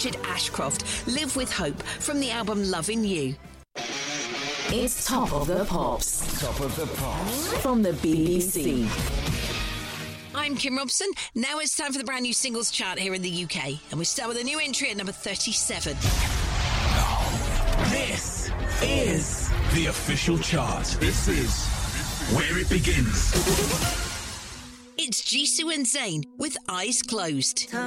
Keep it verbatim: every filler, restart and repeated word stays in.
Richard Ashcroft, Live With Hope, from the album Loving You. It's Top of the Pops. Top of the Pops. From the B B C. I'm Kim Robson. Now it's time for the brand new singles chart here in the U K. And we start with a new entry at number thirty-seven. This is the official chart. This is where it begins. It's Jisoo and Zayn with Eyes Closed.